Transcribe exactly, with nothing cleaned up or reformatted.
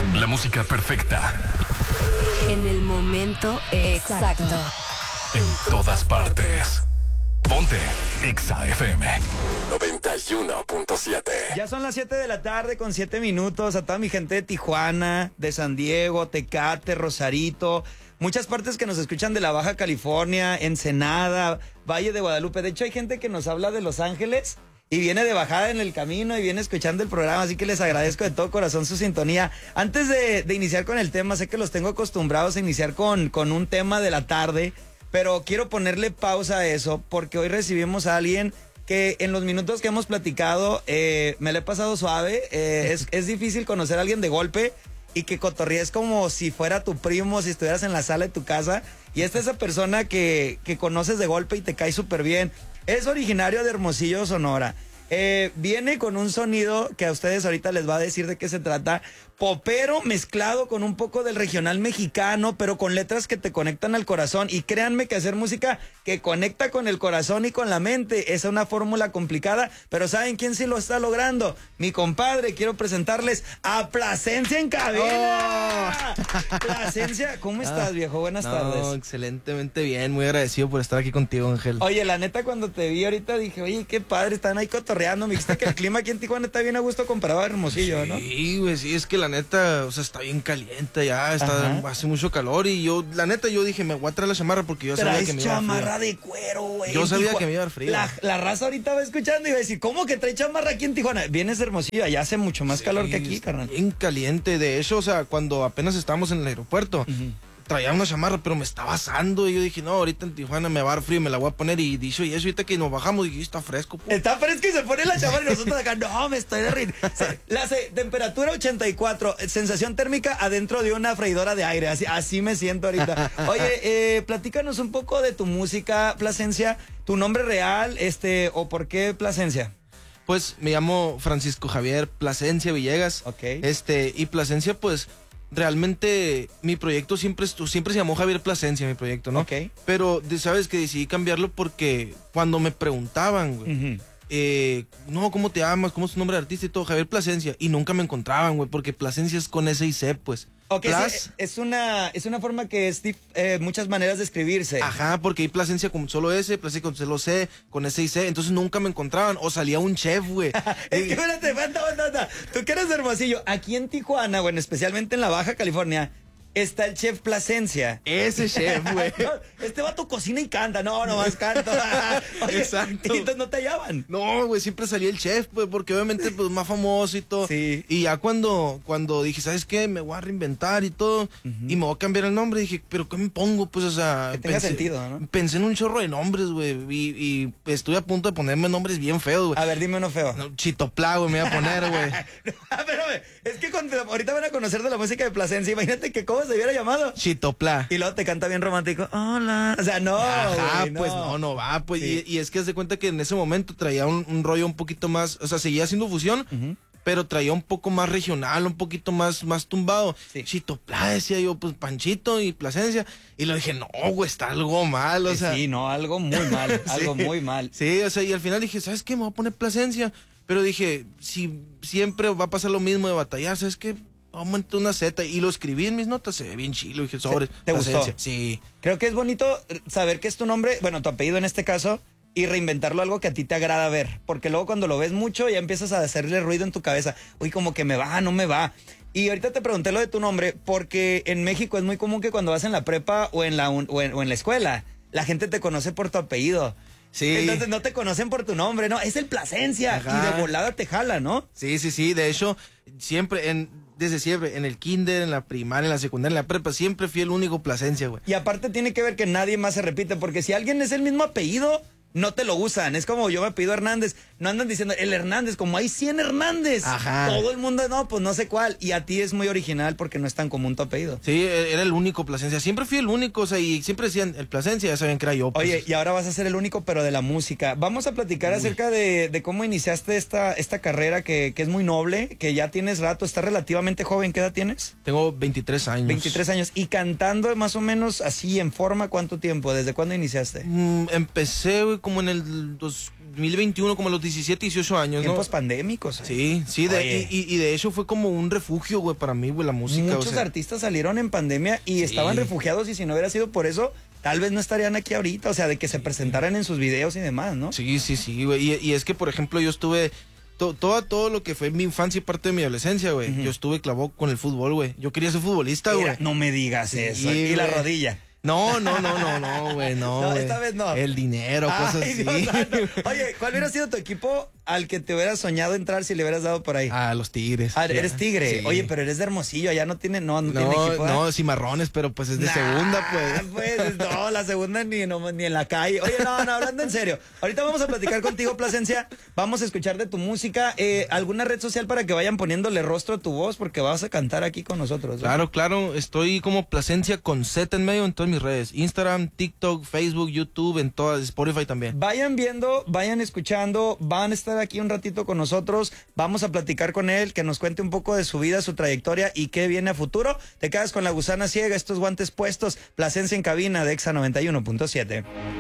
La música perfecta. En el momento exacto. En todas partes. Ponte Exa F M noventa y uno punto siete. Ya son las siete de la tarde con siete minutos. A toda mi gente de Tijuana, de San Diego, Tecate, Rosarito, muchas partes que nos escuchan de la Baja California, Ensenada, Valle de Guadalupe. De hecho, hay gente que nos habla de Los Ángeles y viene de bajada en el camino y viene escuchando el programa, así que les agradezco de todo corazón su sintonía. Antes de, de iniciar con el tema, sé que los tengo acostumbrados a iniciar con, con un tema de la tarde, pero quiero ponerle pausa a eso porque hoy recibimos a alguien que en los minutos que hemos platicado eh, me le he pasado suave. Eh, es, es difícil conocer a alguien de golpe y que cotorrees como si fuera tu primo, si estuvieras en la sala de tu casa. Y esta es esa persona que, que conoces de golpe y te cae súper bien. Es originario de Hermosillo, Sonora. Eh, viene con un sonido que a ustedes ahorita les va a decir de qué se trata. Popero mezclado con un poco del regional mexicano, pero con letras que te conectan al corazón. Y créanme que hacer música que conecta con el corazón y con la mente es una fórmula complicada, pero ¿saben quién sí lo está logrando? Mi compadre. Quiero presentarles a Plasencia en cabina. Oh. Plasencia, ¿cómo estás, viejo? Buenas no, tardes. Excelentemente bien, muy agradecido por estar aquí contigo, Ángel. Oye, la neta, cuando te vi ahorita dije, oye, qué padre, están ahí cotorreando. Me dijiste que el clima aquí en Tijuana está bien a gusto comparado a Hermosillo, ¿no? Sí, güey, sí, es que la neta, o sea, está bien caliente ya, está, hace mucho calor y yo, la neta, yo dije, me voy a traer la chamarra porque yo sabía que me iba a dar frío. Chamarra de cuero, güey. Yo sabía que me iba a dar frío. La, la raza ahorita va escuchando y va a decir, ¿cómo que trae chamarra aquí en Tijuana? Vienes de Hermosillo, allá hace mucho más sí, calor que aquí, carnal. Bien caliente, de hecho, o sea, cuando apenas estábamos en el aeropuerto, uh-huh. traía una chamarra, pero me estaba asando y yo dije, no, ahorita en Tijuana me va a dar frío, me la voy a poner y dicho y eso, ahorita que nos bajamos, dije, está fresco. Po. Está fresco y se pone la chamarra y nosotros acá, no, me estoy derritiendo. La se, temperatura ochenta y cuatro, sensación térmica adentro de una freidora de aire, así, así me siento ahorita. Oye, eh, platícanos un poco de tu música, Plasencia, tu nombre real, este, o por qué Plasencia. Pues me llamo Francisco Javier Plasencia Villegas. Ok. Este, y Plasencia, pues, realmente mi proyecto siempre siempre se llamó Javier Plasencia, mi proyecto, ¿no? Ok. Pero sabes que decidí cambiarlo porque cuando me preguntaban, güey, uh-huh. eh, no, ¿cómo te llamas? ¿Cómo es tu nombre de artista y todo? Javier Plasencia. Y nunca me encontraban, güey, porque Plasencia es con S y C, pues. Ok, es, es, una, es una forma que es eh, muchas maneras de escribirse. Ajá, porque hay Plasencia con solo S, Plasencia con solo C, con S y C, entonces nunca me encontraban, o salía un chef, güey. Es que espérate, falta, falta, falta. Tú que eres de Hermosillo, aquí en Tijuana, bueno, especialmente en la Baja California, está el chef Plasencia. Ese chef, güey. No, este vato cocina y canta. No, nomás canto. Oye, exacto. ¿y entonces no te hallaban? No, güey, siempre salía el chef, pues, porque obviamente, pues, más famoso y todo. Sí. Y ya cuando, cuando dije, ¿sabes qué? Me voy a reinventar y todo, uh-huh. y me voy a cambiar el nombre, dije, ¿pero qué me pongo? Pues, o sea... Que tenga pensé, sentido, ¿no? Pensé en un chorro de nombres, güey, y, y estuve a punto de ponerme nombres bien feos, güey. A ver, dime uno feo. No, Chitoplá, güey, me iba a poner, güey. No, pero, es que cuando, ahorita van a conocer de la música de Plasencia, imagínate que cómo se hubiera llamado. Chitoplá. Y luego te canta bien romántico. Hola. O sea, no. Ajá, güey, no. pues no, no va. Pues sí. y, y es que haz de cuenta que en ese momento traía un, un rollo un poquito más. O sea, seguía haciendo fusión, uh-huh. pero traía un poco más regional, un poquito más, más tumbado. Sí. Chitoplá, decía yo, pues Panchito y Plasencia. Y le dije, no, güey, está algo mal. O sea. Sí, no, algo muy mal. Algo sí, muy mal. Sí, o sea, y al final dije, ¿sabes qué? Me voy a poner Plasencia. Pero dije, si siempre va a pasar lo mismo de batallar, ¿sabes qué? Aumenté una Z y lo escribí en mis notas, se ve bien chilo, dije, sobre. ¿Te gustó? Sí. Creo que es bonito saber que es tu nombre, bueno, tu apellido en este caso, y reinventarlo algo que a ti te agrada ver, porque luego cuando lo ves mucho ya empiezas a hacerle ruido en tu cabeza, uy, como que me va, no me va. Y ahorita te pregunté lo de tu nombre, porque en México es muy común que cuando vas en la prepa o en la, un, o en, o en la escuela, la gente te conoce por tu apellido. Sí. Entonces no te conocen por tu nombre, ¿no? Es el Plasencia. Ajá. Y de volada te jala, ¿no? Sí, sí, sí. De hecho, siempre, en, desde siempre, en el kinder, en la primaria, en la secundaria, en la prepa, siempre fui el único Plasencia, güey. Y aparte tiene que ver que nadie más se repite, porque si alguien es el mismo apellido, no te lo usan. Es como yo me pido Hernández, no andan diciendo el Hernández, como hay cien Hernández. Ajá. Todo el mundo, no, pues no sé cuál. Y a ti es muy original porque no es tan común tu apellido. Sí, era el único Plasencia. Siempre fui el único, o sea, y siempre decían el Plasencia, ya sabían que era yo. Pues. Oye, y ahora vas a ser el único, pero de la música. Vamos a platicar Uy. acerca de, de cómo iniciaste esta, esta carrera que, que es muy noble, que ya tienes rato, estás relativamente joven. ¿Qué edad tienes? Tengo veintitrés años. veintitrés años. ¿Y cantando más o menos así en forma cuánto tiempo? ¿Desde cuándo iniciaste? Mm, empecé, güey, güey, como en el dos mil veintiuno, como a los diecisiete, dieciocho años, Tiempos ¿no? pandémicos. ¿eh? Sí, sí, de, y, y, y de hecho fue como un refugio, güey, para mí, güey, la música. Muchos o sea. artistas salieron en pandemia y sí. estaban refugiados, y si no hubiera sido por eso, tal vez no estarían aquí ahorita, o sea, de que se presentaran en sus videos y demás, ¿no? Sí, sí, sí, güey, y, y es que, por ejemplo, yo estuve... To, todo, todo lo que fue mi infancia y parte de mi adolescencia, güey. Uh-huh. Yo estuve clavado con el fútbol, güey. Yo quería ser futbolista, güey. No me digas sí, eso. Y la rodilla. No, no, no, no, no, güey, no. No, wey. esta vez no. El dinero, Ay, cosas así. Oye, ¿cuál hubiera sido tu equipo al que te hubieras soñado entrar si le hubieras dado por ahí? Ah, los Tigres. Ah, eres Tigre. Sí. Oye, pero eres de Hermosillo, allá no tiene, no, no, no tiene equipo. ¿eh? No, cimarrones, pero pues es de nah, segunda, pues. Pues no, la segunda ni, no, ni en la calle. Oye, no, no, hablando en serio. Ahorita vamos a platicar contigo, Plasencia. Vamos a escuchar de tu música. Eh, ¿Alguna red social para que vayan poniéndole rostro a tu voz? Porque vas a cantar aquí con nosotros. ¿no? Claro, claro. Estoy como Plasencia con Z en medio en todas mis redes. Instagram, TikTok, Facebook, YouTube, en todas, Spotify también. Vayan viendo, vayan escuchando, van a estar aquí un ratito con nosotros, vamos a platicar con él, que nos cuente un poco de su vida, su trayectoria y qué viene a futuro. Te quedas con La Gusana Ciega, estos guantes puestos, Plasencia en cabina de Exa noventa y uno punto siete.